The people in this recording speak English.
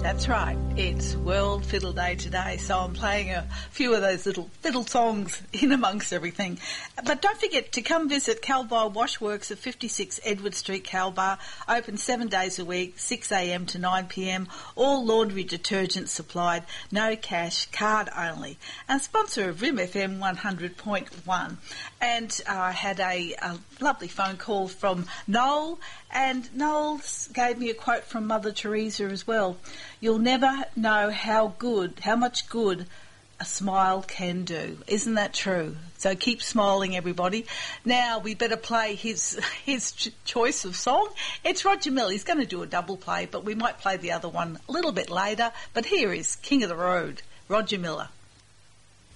That's right. It's World Fiddle Day today, so I'm playing a few of those little fiddle songs in amongst everything. But don't forget to come visit Calbar Washworks at 56 Edward Street, Calbar. Open 7 days a week, 6 a.m. to 9 p.m. All laundry detergent supplied, no cash, card only. And sponsor of Rim FM 100.1. And I had a lovely phone call from Noel, and Noel gave me a quote from Mother Teresa as well. You'll never know how much good a smile can do. Isn't that true? So keep smiling, everybody. Now we better play his choice of song. It's Roger Miller. He's going to do a double play, but we might play the other one a little bit later. But here is King of the Road, Roger Miller.